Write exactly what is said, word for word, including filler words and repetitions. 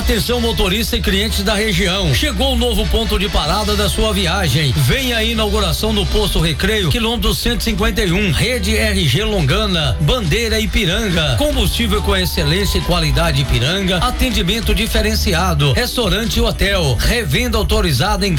Atenção motorista e clientes da região. Chegou o novo ponto de parada da sua viagem. Vem a inauguração do Posto Recreio, quilômetro cento e cinquenta e um, Rede R G Longana, Bandeira Ipiranga. Combustível com excelência e qualidade Ipiranga. Atendimento diferenciado. Restaurante e hotel. Revenda autorizada em